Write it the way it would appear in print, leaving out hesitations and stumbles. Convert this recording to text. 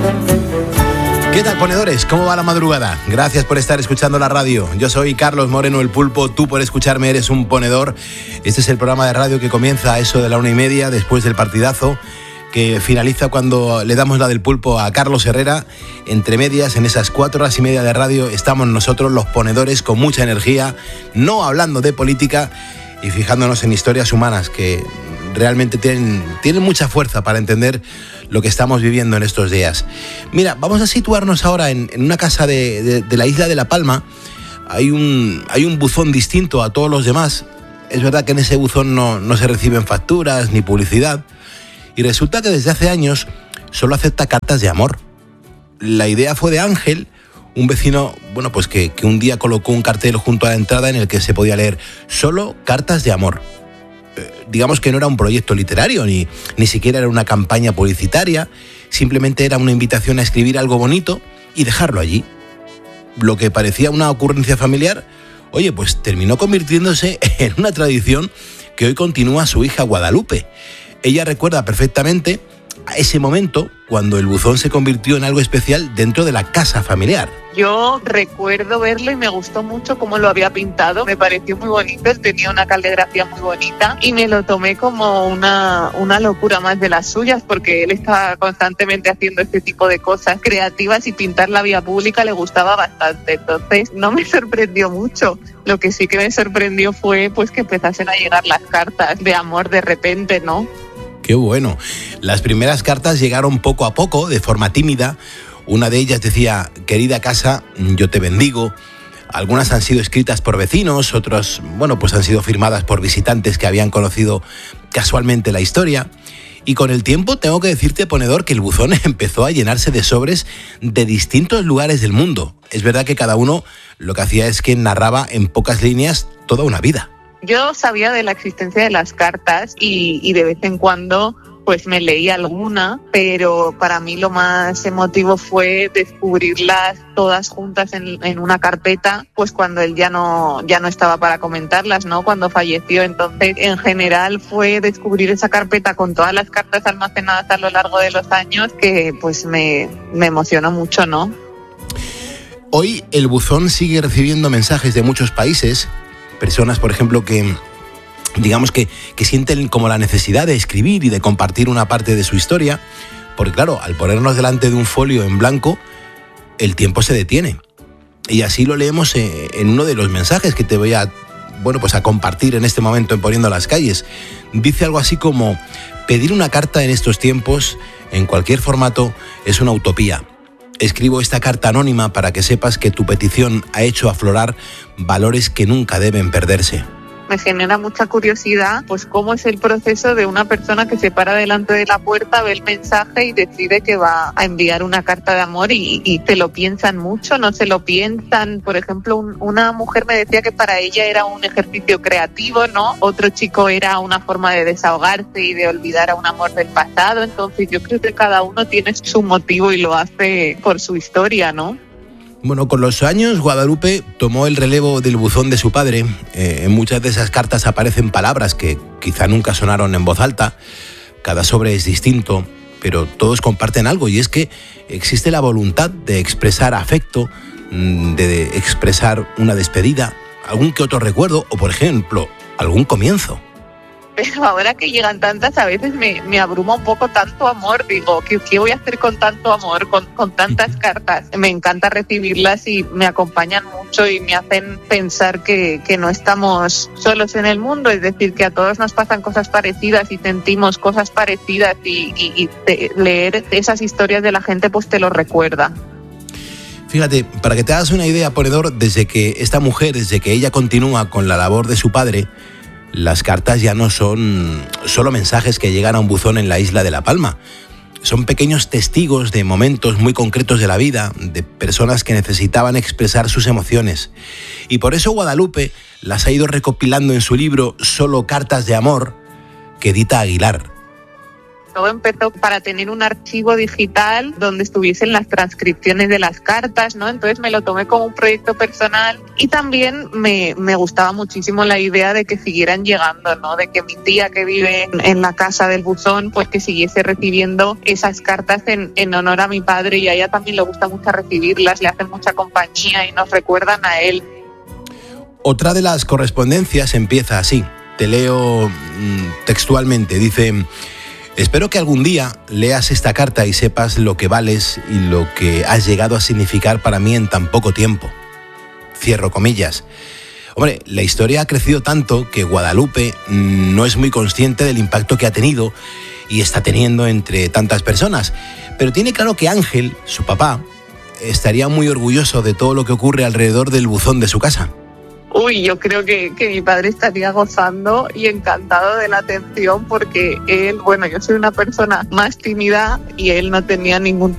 ¿Qué tal, ponedores? ¿Cómo va la madrugada? Gracias por estar escuchando la radio. Yo soy Carlos Moreno, el Pulpo. Tú, por escucharme, eres un ponedor. Este es el programa de radio que comienza a eso de la 1:30, después del partidazo, que finaliza cuando le damos la del Pulpo a Carlos Herrera. Entre medias, en esas 4 horas y media de radio, estamos nosotros, los ponedores, con mucha energía, no hablando de política y fijándonos en historias humanas que realmente tienen mucha fuerza para entender lo que estamos viviendo en estos días. Mira, vamos a situarnos ahora en una casa de la isla de La Palma. Hay un buzón distinto a todos los demás. Es verdad que en ese buzón no se reciben facturas ni publicidad. Y resulta que desde hace años solo acepta cartas de amor. La idea fue de Ángel, un vecino, bueno, pues que un día colocó un cartel junto a la entrada en el que se podía leer solo cartas de amor. Digamos que no era un proyecto literario, ni siquiera era una campaña publicitaria, simplemente era una invitación a escribir algo bonito y dejarlo allí. Lo que parecía una ocurrencia familiar, oye, pues terminó convirtiéndose en una tradición que hoy continúa su hija Guadalupe. Ella recuerda perfectamente a ese momento cuando el buzón se convirtió en algo especial dentro de la casa familiar. Yo recuerdo verlo y me gustó mucho cómo lo había pintado, me pareció muy bonito, él tenía una caligrafía muy bonita y me lo tomé como una locura más de las suyas, porque él estaba constantemente haciendo este tipo de cosas creativas y pintar la vía pública le gustaba bastante, entonces no me sorprendió mucho. Lo que sí que me sorprendió fue pues que empezasen a llegar las cartas de amor de repente, ¿no? Qué bueno. Las primeras cartas llegaron poco a poco, de forma tímida. Una de ellas decía: querida casa, yo te bendigo. Algunas han sido escritas por vecinos, otras, bueno, pues han sido firmadas por visitantes que habían conocido casualmente la historia. Y con el tiempo tengo que decirte, ponedor, que el buzón empezó a llenarse de sobres de distintos lugares del mundo. Es verdad que cada uno lo que hacía es que narraba en pocas líneas toda una vida. Yo sabía de la existencia de las cartas y de vez en cuando pues me leí alguna, pero para mí lo más emotivo fue descubrirlas todas juntas en una carpeta, pues cuando él ya no estaba para comentarlas, ¿no? Cuando falleció. Entonces, en general fue descubrir esa carpeta con todas las cartas almacenadas a lo largo de los años que pues me emocionó mucho, ¿no? Hoy el buzón sigue recibiendo mensajes de muchos países. Personas, por ejemplo, que digamos que sienten como la necesidad de escribir y de compartir una parte de su historia, porque claro, al ponernos delante de un folio en blanco, el tiempo se detiene. Y así lo leemos en uno de los mensajes que te voy a compartir en este momento en Poniendo las Calles. Dice algo así como: pedir una carta en estos tiempos, en cualquier formato, es una utopía. Escribo esta carta anónima para que sepas que tu petición ha hecho aflorar valores que nunca deben perderse. Me genera mucha curiosidad, pues cómo es el proceso de una persona que se para delante de la puerta, ve el mensaje y decide que va a enviar una carta de amor y se lo piensan mucho, no se lo piensan. Por ejemplo, una mujer me decía que para ella era un ejercicio creativo, ¿no? Otro chico era una forma de desahogarse y de olvidar a un amor del pasado. Entonces yo creo que cada uno tiene su motivo y lo hace por su historia, ¿no? Bueno, con los años Guadalupe tomó el relevo del buzón de su padre. En muchas de esas cartas aparecen palabras que quizá nunca sonaron en voz alta. Cada sobre es distinto, pero todos comparten algo, y es que existe la voluntad de expresar afecto, de expresar una despedida, algún que otro recuerdo o, por ejemplo, algún comienzo. Pero ahora que llegan tantas, a veces me abruma un poco tanto amor. Digo, ¿qué voy a hacer con tanto amor, con tantas cartas? Me encanta recibirlas y me acompañan mucho y me hacen pensar que no estamos solos en el mundo. Es decir, que a todos nos pasan cosas parecidas y sentimos cosas parecidas y leer esas historias de la gente pues te lo recuerda. Fíjate, para que te hagas una idea, ponedor, desde que ella continúa con la labor de su padre, las cartas ya no son solo mensajes que llegan a un buzón en la isla de La Palma. Son pequeños testigos de momentos muy concretos de la vida, de personas que necesitaban expresar sus emociones. Y por eso Guadalupe las ha ido recopilando en su libro Solo cartas de amor, que edita Aguilar. todo empezó para tener un archivo digital donde estuviesen las transcripciones de las cartas, ¿no? Entonces me lo tomé como un proyecto personal y también me gustaba muchísimo la idea de que siguieran llegando, ¿no? De que mi tía que vive en la casa del buzón, pues que siguiese recibiendo esas cartas en honor a mi padre, y a ella también le gusta mucho recibirlas, le hacen mucha compañía y nos recuerdan a él. Otra de las correspondencias empieza así, te leo textualmente, dice: espero que algún día leas esta carta y sepas lo que vales y lo que has llegado a significar para mí en tan poco tiempo. Cierro comillas. Hombre, la historia ha crecido tanto que Guadalupe no es muy consciente del impacto que ha tenido y está teniendo entre tantas personas, pero tiene claro que Ángel, su papá, estaría muy orgulloso de todo lo que ocurre alrededor del buzón de su casa. Uy, yo creo que mi padre estaría gozando y encantado de la atención, porque él, bueno, yo soy una persona más tímida y él no tenía ningún